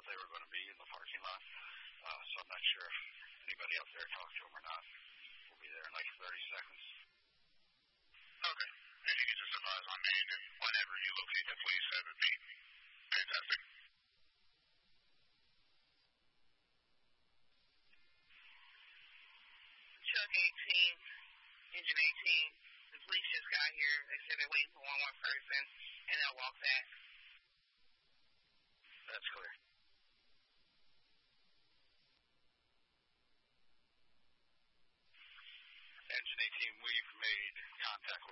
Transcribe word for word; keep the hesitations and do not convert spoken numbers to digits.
thought they were going to be in the parking lot. Uh, so I'm not sure if anybody up there talked to them or not. We'll be there in like thirty seconds. Okay. If you could just advise my name and whenever you locate the police, that would be fantastic. Truck eighteen, engine eighteen. The police just got here. They said they're waiting for one more person, and they'll walk back. That's clear. Engine eighteen, we've made contact